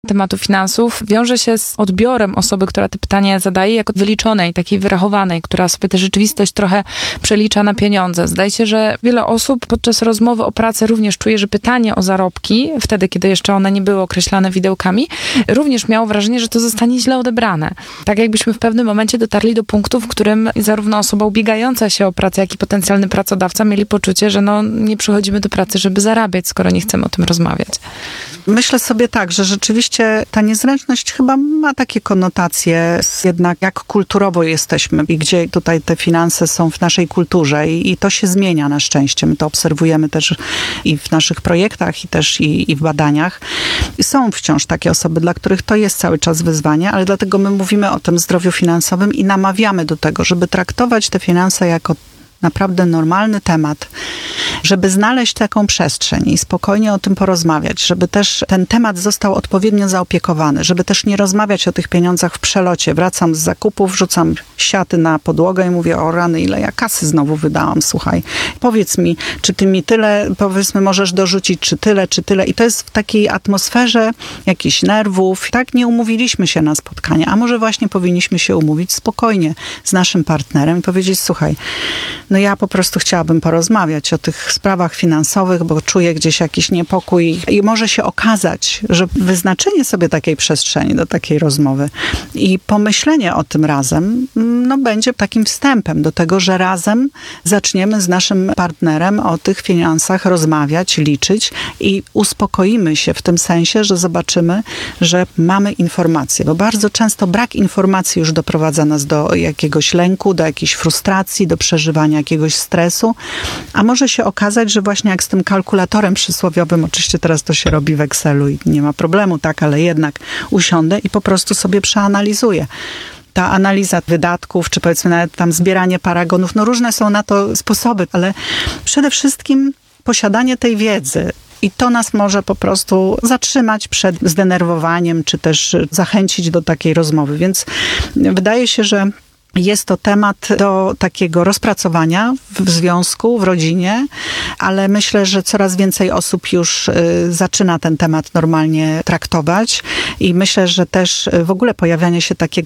tematu finansów wiąże się z odbiorem osoby, która te pytania zadaje, jako wyliczonej, takiej wyrachowanej, która sobie tę rzeczywistość trochę przelicza na pieniądze. Zdaje się, że wiele osób podczas rozmowy o pracy również czuje, że pytanie o zarobki, wtedy, kiedy jeszcze one nie były określane widełkami, również miało wrażenie, że to zostanie źle odebrane. Tak jakbyśmy w pewnym momencie dotarli do punktu, w którym zarówno osoba ubiegająca się o pracę, jak i potencjalny pracodawca mieli poczucie, że nie przychodzimy do pracy, żeby zarabiać, skoro nie chcemy o tym rozmawiać. Myślę sobie tak, że rzeczywiście ta niezręczność chyba ma takie konotacje, jednak jak kulturowo jesteśmy i gdzie tutaj te finanse są w naszej kulturze i to się zmienia na szczęście. My to obserwujemy też i w naszych projektach, i też i w badaniach. Są wciąż takie osoby, dla których to jest cały czas wyzwanie, ale dlatego my mówimy o tym zdrowiu finansowym i namawiamy do tego, żeby traktować te finanse jako naprawdę normalny temat, żeby znaleźć taką przestrzeń i spokojnie o tym porozmawiać, żeby też ten temat został odpowiednio zaopiekowany, żeby też nie rozmawiać o tych pieniądzach w przelocie. Wracam z zakupów, rzucam siaty na podłogę i mówię: o rany, ile ja kasy znowu wydałam, słuchaj. Powiedz mi, czy ty mi tyle, powiedzmy, możesz dorzucić, czy tyle. I to jest w takiej atmosferze jakichś nerwów. Tak nie umówiliśmy się na spotkanie, a może właśnie powinniśmy się umówić spokojnie z naszym partnerem i powiedzieć: słuchaj, ja po prostu chciałabym porozmawiać o tych sprawach finansowych, bo czuję gdzieś jakiś niepokój i może się okazać, że wyznaczenie sobie takiej przestrzeni do takiej rozmowy i pomyślenie o tym razem, będzie takim wstępem do tego, że razem zaczniemy z naszym partnerem o tych finansach rozmawiać, liczyć i uspokoimy się w tym sensie, że zobaczymy, że mamy informacje, bo bardzo często brak informacji już doprowadza nas do jakiegoś lęku, do jakiejś frustracji, do przeżywania jakiegoś stresu, a może się okazać, że właśnie jak z tym kalkulatorem przysłowiowym, oczywiście teraz to się robi w Excelu i nie ma problemu, tak, ale jednak usiądę i po prostu sobie przeanalizuję. Ta analiza wydatków, czy powiedzmy nawet tam zbieranie paragonów, różne są na to sposoby, ale przede wszystkim posiadanie tej wiedzy. I to nas może po prostu zatrzymać przed zdenerwowaniem, czy też zachęcić do takiej rozmowy. Więc wydaje się, że jest to temat do takiego rozpracowania w związku, w rodzinie, ale myślę, że coraz więcej osób już zaczyna ten temat normalnie traktować i myślę, że też w ogóle pojawianie się takiego